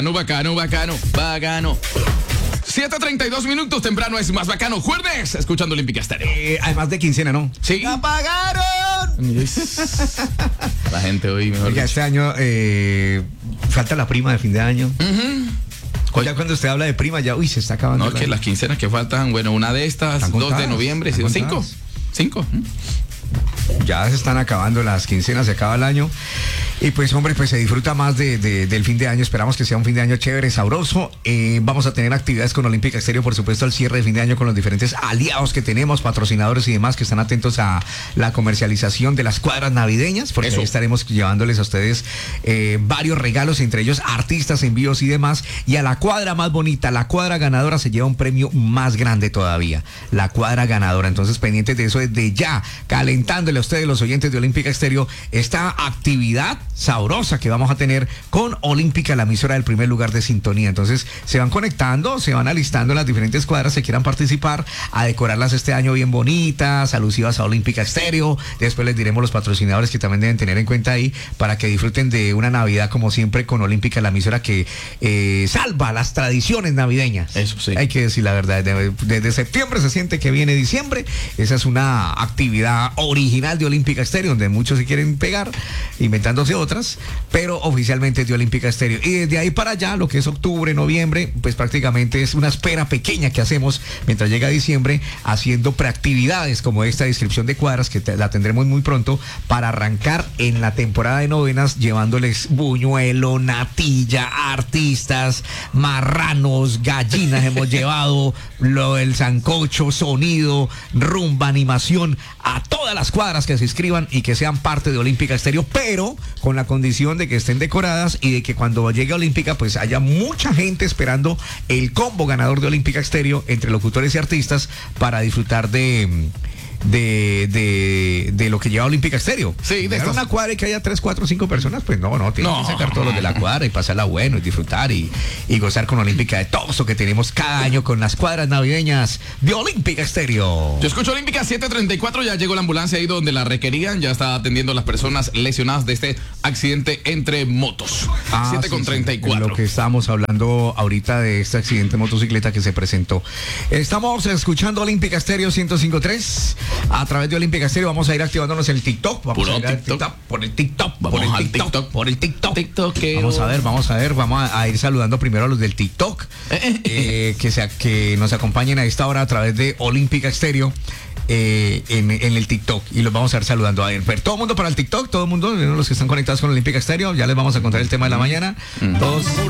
Bacano, bacano, bacano. 7:32 minutos, temprano es más bacano. Jueves, escuchando Olímpica Estéreo. Además de quincena, ¿no? Sí. ¡La pagaron! La gente hoy, mejor Oiga, dicho. este año falta la prima de fin de año. Ya cuando usted habla de prima, ya, se está acabando. No, que las quincenas que faltan, bueno, una de estas, ¿Están 2 de contadas? noviembre, ¿Están ¿cinco? contadas? ¿Cinco? Ya se están acabando las quincenas, se acaba el año. Y pues, hombre, pues se disfruta más del fin de año. Esperamos que sea un fin de año chévere, sabroso. Vamos a tener actividades con Olímpica Estéreo, por supuesto, al cierre de fin de año con los diferentes aliados que tenemos, patrocinadores y demás que están atentos a la comercialización de las cuadras navideñas, porque ahí estaremos llevándoles a ustedes varios regalos, entre ellos artistas, envíos y demás. Y a la cuadra más bonita, la cuadra ganadora, se lleva un premio más grande todavía. La cuadra ganadora. Entonces, pendientes de eso desde ya, calentándole a ustedes, los oyentes de Olímpica Estéreo, esta actividad sabrosa que vamos a tener con Olímpica, la emisora del primer lugar de sintonía. Entonces se van conectando, se van alistando en las diferentes cuadras que quieran participar, a decorarlas este año bien bonitas, alusivas a Olímpica Estéreo. Después les diremos los patrocinadores que también deben tener en cuenta ahí, para que disfruten de una Navidad como siempre con Olímpica, la emisora que salva las tradiciones navideñas. Eso sí. Hay que decir la verdad, desde septiembre se siente que viene diciembre. Esa es una actividad original de Olímpica Estéreo, donde muchos se quieren pegar inventándose otras, pero oficialmente es de Olímpica Estéreo. Y desde ahí para allá, lo que es octubre, noviembre, pues prácticamente es una espera pequeña que hacemos mientras llega diciembre, haciendo preactividades como esta descripción de cuadras, que la tendremos muy pronto, para arrancar en la temporada de novenas, llevándoles buñuelo, natilla, artistas, marranos, gallinas, hemos llevado el sancocho, sonido, rumba, animación, a todas las cuadras que se inscriban y que sean parte de Olímpica Estéreo, pero con la condición de que estén decoradas y de que cuando llegue a Olímpica pues haya mucha gente esperando el combo ganador de Olímpica Estéreo entre locutores y artistas para disfrutar de lo que lleva Olímpica Estéreo. Sí, de una cuadra y que haya 3, 4, 5 personas, pues no, tienen que sacar todos los de la cuadra y pasarla bueno y disfrutar y gozar con Olímpica de todo eso que tenemos cada año con las cuadras navideñas de Olímpica Estéreo. Yo escucho Olímpica 7:34, ya llegó la ambulancia ahí donde la requerían, ya está atendiendo a las personas lesionadas de este accidente entre motos. 7:34. Lo que estamos hablando ahorita de este accidente de motocicleta que se presentó. Estamos escuchando Olímpica Estéreo 105.3. A través de Olímpica Estéreo vamos a ir activándonos en el TikTok. Vamos a ir al TikTok, por el TikTok. Vamos a ver. Vamos a ir saludando primero a los del TikTok. Que nos acompañen a esta hora a través de Olímpica Estéreo. En el TikTok, y los vamos a ir saludando. A ver, todo el mundo para el TikTok, todo el mundo, los que están conectados con Olímpica Estéreo, ya les vamos a contar el tema de la mañana. Todos